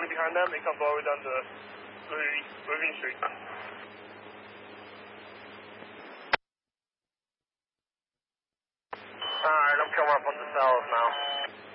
directly behind them. It comes all the way down to Ravine Street. Alright, I'm coming up on the cells now.